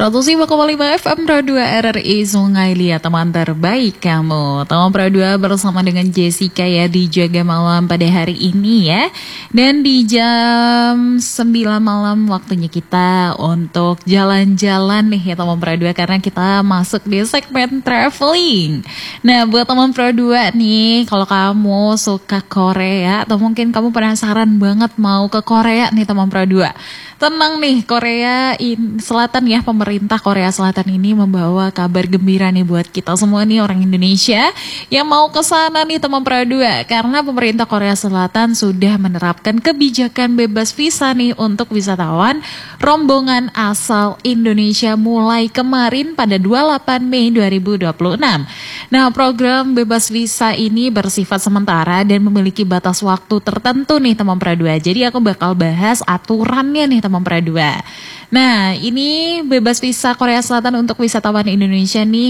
105,5 FM Pro 2 RRI Sungai Liat, teman terbaik kamu. Teman Pro 2 bersama dengan Jessica ya di Jaga Malam pada hari ini ya. Dan di jam 9 malam waktunya kita untuk jalan-jalan nih ya teman Pro 2, karena kita masuk di segmen traveling. Nah buat teman Pro 2 nih, kalau kamu suka Korea atau mungkin kamu penasaran banget mau ke Korea nih teman Pro 2, tenang nih, Korea Selatan ya, pemerintah Korea Selatan ini membawa kabar gembira nih buat kita semua nih orang Indonesia yang mau ke sana nih teman Pro 2, karena pemerintah Korea Selatan sudah menerapkan kebijakan bebas visa nih untuk wisatawan rombongan asal Indonesia mulai kemarin pada 28 Mei 2026. Nah, program bebas visa ini bersifat sementara dan memiliki batas waktu tertentu nih teman Pro 2. Jadi aku bakal bahas aturannya nih teman Pro 2. Nah, ini bebas visa Korea Selatan untuk wisatawan Indonesia nih